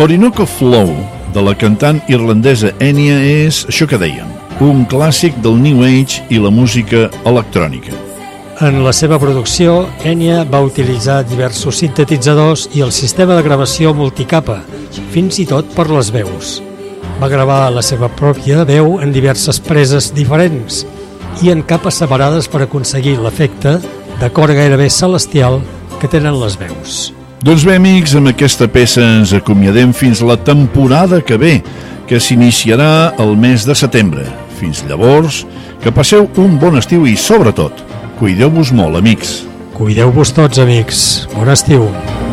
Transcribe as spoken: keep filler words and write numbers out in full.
Orinoco Flow, de la cantant irlandesa Enya, és això que dèiem, un clàssic del New Age i la música electrònica. En la seva producció, Enya va utilitzar diversos sintetitzadors i el sistema de gravació multicapa, fins i tot per les veus. Va gravar la seva pròpia veu en diverses preses diferents i en capes separades per aconseguir l'efecte de cor gairebé celestial que tenen les veus. Doncs bé, amics, amb aquesta peça ens acomiadem fins la temporada que ve, que s'iniciarà el mes de setembre. Fins llavors, que passeu un bon estiu i, sobretot, cuideu-vos molt, amics. Cuideu-vos tots, amics. Bon estiu.